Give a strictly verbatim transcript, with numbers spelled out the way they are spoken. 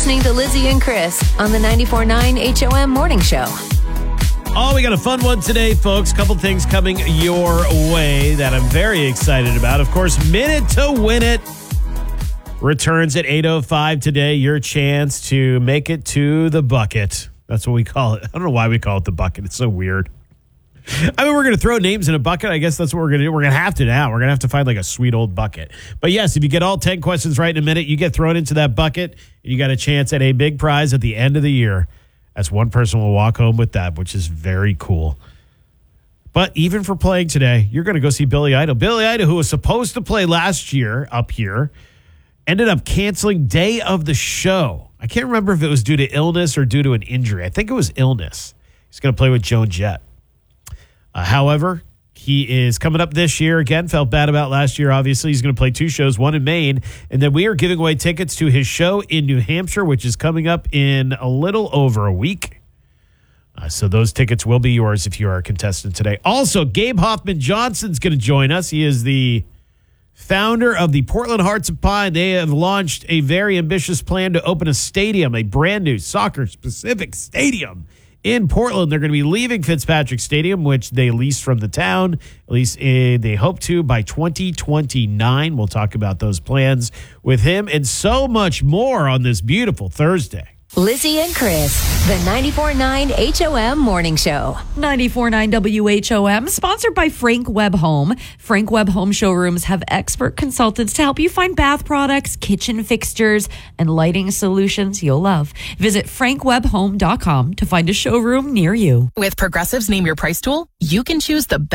listening to Lizzie and Chris on the ninety-four point nine H O M Morning Show. Oh, we got a fun one today, folks. Couple things coming your way that I'm very excited about. Of course, Minute to Win It returns at eight oh five today. Your chance to make it to the bucket. That's what we call it. I don't know why we call it the bucket. It's so weird. I mean, we're going to throw names in a bucket. I guess that's what we're going to do. We're going to have to now. We're going to have to find like a sweet old bucket. But yes, if you get all ten questions right in a minute, you get thrown into that bucket, and you got a chance at a big prize at the end of the year. As one person will walk home with that, which is very cool. But even for playing today, you're going to go see Billy Idol. Billy Idol, who was supposed to play last year up here, ended up canceling day of the show. I can't remember if it was due to illness or due to an injury. I think it was illness. He's going to play with Joan Jett. Uh, however, he is coming up this year. Again, felt bad about last year, obviously. He's going to play two shows, one in Maine. And then we are giving away tickets to his show in New Hampshire, which is coming up in a little over a week. Uh, so those tickets will be yours if you are a contestant today. Also, Gabe Hoffman-Johnson's going to join us. He is the founder of the Portland Hearts of Pine. They have launched a very ambitious plan to open a stadium, a brand new soccer-specific stadium in Portland. They're going to be leaving Fitzpatrick Stadium, which they leased from the town. At least uh, they hope to by twenty twenty-nine. We'll talk about those plans with him and so much more on this beautiful Thursday. Lizzie and Chris, the ninety-four point nine H O M Morning Show. ninety-four point nine W H O M, sponsored by Frank Webb Home. Frank Webb Home showrooms have expert consultants to help you find bath products, kitchen fixtures, and lighting solutions you'll love. Visit frank webb home dot com to find a showroom near you. With Progressive's Name Your Price tool, you can choose the best